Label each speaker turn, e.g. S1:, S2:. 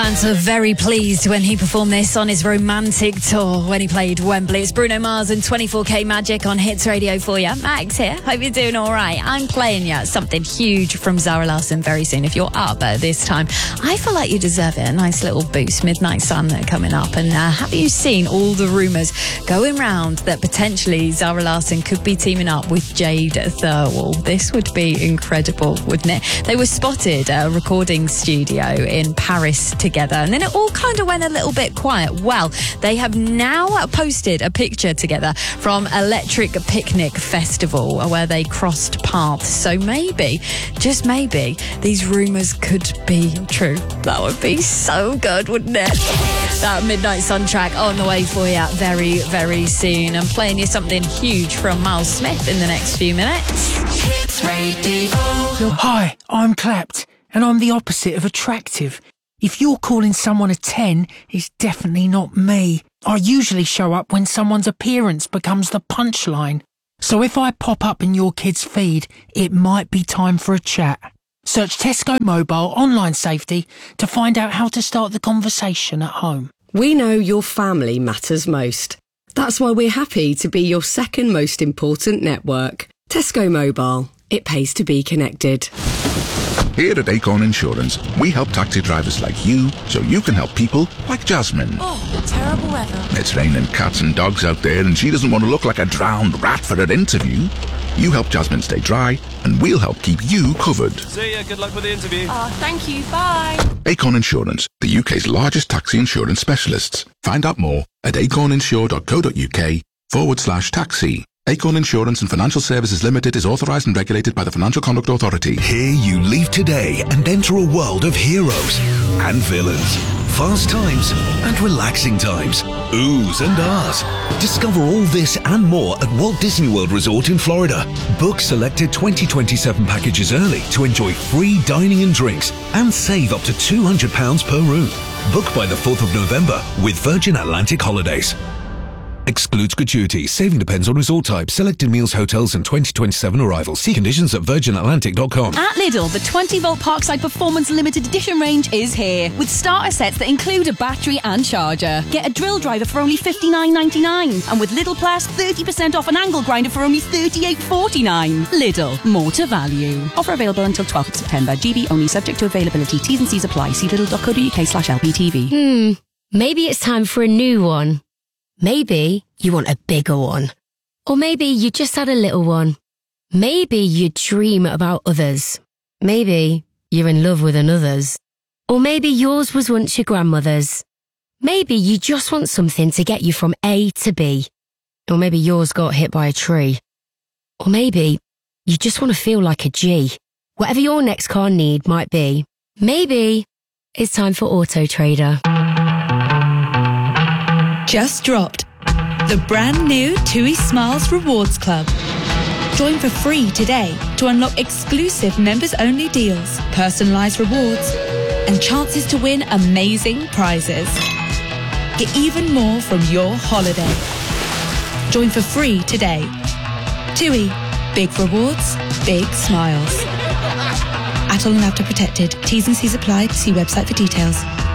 S1: Fans were very pleased when he performed this on his romantic tour when he played Wembley. It's Bruno Mars and 24K Magic on Hits Radio for you. Max here. Hope you're doing all right. I'm playing you something huge from Zara Larsson very soon. If you're up at this time, I feel like you deserve it. A nice little boost. Midnight Sun coming up. And have you seen all the rumours going round that potentially Zara Larsson could be teaming up with Jade Thirlwall? This would be incredible, wouldn't it? They were spotted at a recording studio in Paris together, and then it all kind of went a little bit quiet. Well, they have now posted a picture together from Electric Picnic Festival where they crossed paths. So maybe, just maybe, these rumours could be true. That would be so good, wouldn't it? That Midnight Sun track on the way for you very, very soon. I'm playing you something huge from Miles Smith in the next few minutes. Hits Radio.
S2: Hi, I'm Clapped, and I'm the opposite of attractive. If you're calling someone a 10, it's definitely not me. I usually show up when someone's appearance becomes the punchline. So if I pop up in your kid's feed, it might be time for a chat. Search Tesco Mobile Online Safety to find out how to start the conversation at home.
S3: We know your family matters most. That's why we're happy to be your second most important network. Tesco Mobile. It pays to be connected.
S4: Here at Acorn Insurance, we help taxi drivers like you so you can help people like Jasmine.
S5: Oh, terrible weather.
S4: It's raining cats and dogs out there and she doesn't want to look like a drowned rat for her interview. You help Jasmine stay dry and we'll help keep you covered.
S6: See ya, good luck with the interview.
S5: Oh, thank you, bye.
S4: Acorn Insurance, the UK's largest taxi insurance specialists. Find out more at acorninsure.co.uk/taxi. Acorn Insurance and Financial Services Limited is authorised and regulated by the Financial Conduct Authority.
S7: Here you leave today and enter a world of heroes and villains, fast times and relaxing times, oohs and ahs. Discover all this and more at Walt Disney World Resort in Florida. Book selected 2027 packages early to enjoy free dining and drinks and save up to £200 per room. Book by the 4th of November with Virgin Atlantic Holidays. Excludes gratuity. Saving depends on resort type, selected meals, hotels and 2027 arrivals. See conditions at virginatlantic.com.
S8: At Lidl, the 20-volt Parkside Performance Limited Edition range is here, with starter sets that include a battery and charger. Get a drill driver for only $59.99, and with Lidl Plus, 30% off an angle grinder for only $38.49. Lidl, more to value. Offer available until 12th of September. GB only, subject to availability. T's and C's apply. See lidl.co.uk/LPTV.
S9: Maybe it's time for a new one. Maybe you want a bigger one. Or maybe you just had a little one. Maybe you dream about others. Maybe you're in love with another's. Or maybe yours was once your grandmother's. Maybe you just want something to get you from A to B. Or maybe yours got hit by a tree. Or maybe you just want to feel like a G. Whatever your next car need might be, maybe it's time for Auto Trader.
S10: Just dropped the brand new TUI Smiles Rewards Club. Join for free today to unlock exclusive members-only deals, personalised rewards, and chances to win amazing prizes. Get even more from your holiday. Join for free today. TUI, big rewards, big smiles. Atoll and Apta protected. T's and C's applied. See website for details.